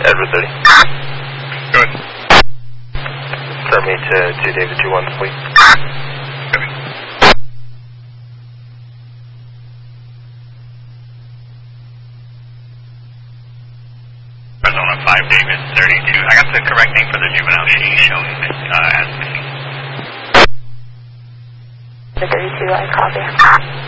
Edward 30. Good. Start me to David 2-1, please. Good. Arizona 5, David 32. I got the correct name for the juvenile. She's showing as missing. The 32, I copy.